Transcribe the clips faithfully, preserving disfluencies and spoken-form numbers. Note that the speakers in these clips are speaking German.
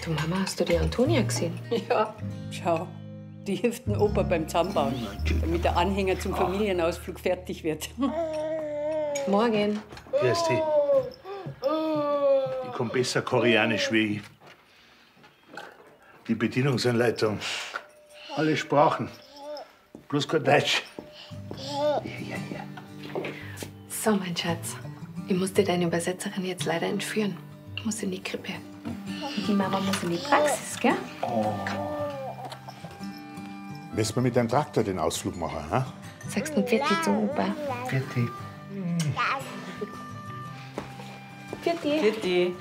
Du Mama, hast du die Antonia gesehen? Ja, schau. Die hilft dem Opa beim Zusammenbauen, damit der Anhänger zum Familienausflug fertig wird. Morgen. Grüß dich. Ich komm besser koreanisch wie ich. Die Bedienungsanleitung. Alle Sprachen. Bloß kein Deutsch. Ja, ja, ja. So, mein Schatz. Ich muss dir deine Übersetzerin jetzt leider entführen. Ich muss in die Krippe. Die Mama muss in die Praxis, gell? Oh. Müssen wir mit dem Traktor den Ausflug machen, ha? Sagst du Pfirti zum Opa? Pfirti. Pfirti. Bitte.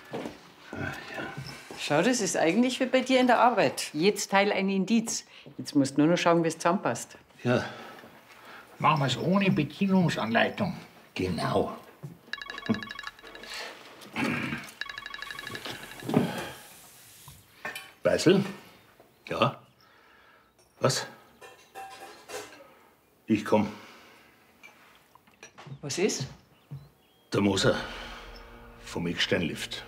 Schau, das ist eigentlich wie bei dir in der Arbeit. Jedes Teil ein Indiz. Jetzt musst du nur noch schauen, wie es zusammenpasst. Ja. Machen wir es ohne Bedienungsanleitung. Genau. Beisel? Ja? Was? Ich komm. Was ist? Der Moser vom Ecksteinlift.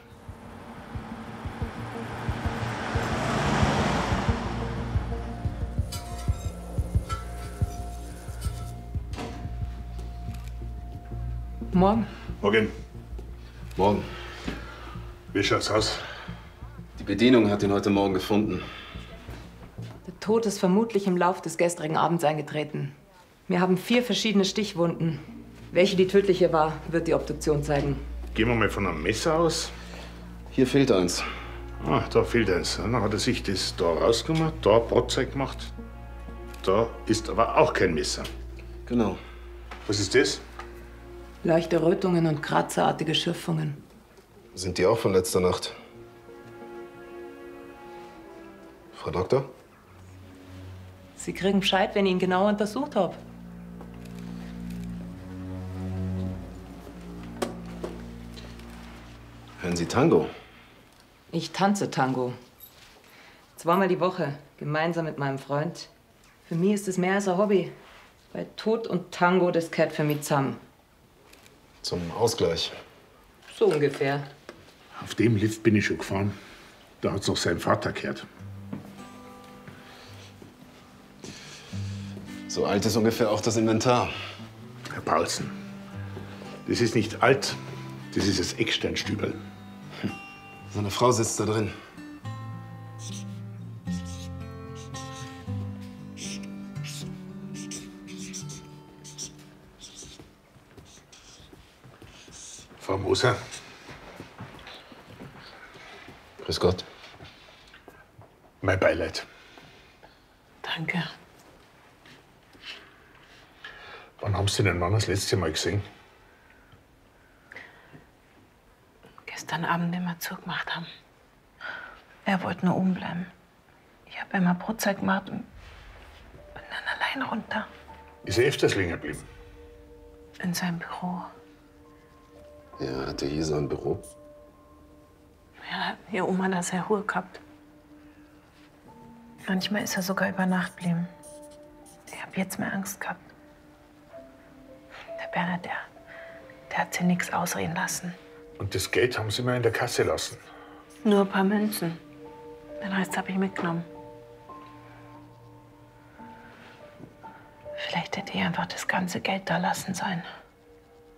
Morgen. Morgen. Morgen. Wie schaut's aus? Die Bedienung hat ihn heute Morgen gefunden. Der Tod ist vermutlich im Lauf des gestrigen Abends eingetreten. Wir haben vier verschiedene Stichwunden. Welche die tödliche war, wird die Obduktion zeigen. Gehen wir mal von einem Messer aus. Hier fehlt eins. Ah, da fehlt eins. Dann hat er sich das da rausgemacht, da Brotzeug gemacht. Da ist aber auch kein Messer. Genau. Was ist das? Leichte Rötungen und kratzerartige Schürfungen. Sind die auch von letzter Nacht? Frau Doktor? Sie kriegen Bescheid, wenn ich ihn genau untersucht habe. Hören Sie Tango? Ich tanze Tango. Zweimal die Woche, gemeinsam mit meinem Freund. Für mich ist es mehr als ein Hobby. Weil Tod und Tango, das gehört für mich zusammen. Zum Ausgleich. So ungefähr. Auf dem Lift bin ich schon gefahren. Da hat's noch sein Vater gehört. So alt ist ungefähr auch das Inventar. Herr Paulsen, das ist nicht alt, das ist das Ecksteinstüberl. Seine Frau sitzt da drin. Frau Moser. Grüß Gott. Mein Beileid. Danke. Wann haben Sie den Mann das letzte Mal gesehen? Gestern Abend, den wir zugemacht haben. Er wollte nur oben bleiben. Ich habe einmal Brotzeit gemacht und bin dann allein runter. Ist er öfters länger geblieben? In seinem Büro. Ja, hat er hier so ein Büro? Ja, ihr Oma hat da sehr Ruhe gehabt. Manchmal ist er sogar über Nacht geblieben. Ich habe jetzt mehr Angst gehabt. Der Berner, der, der hat sie nichts ausreden lassen. Und das Geld haben Sie mir in der Kasse lassen? Nur ein paar Münzen. Den Rest habe ich mitgenommen. Vielleicht hätte ich einfach das ganze Geld da lassen sollen.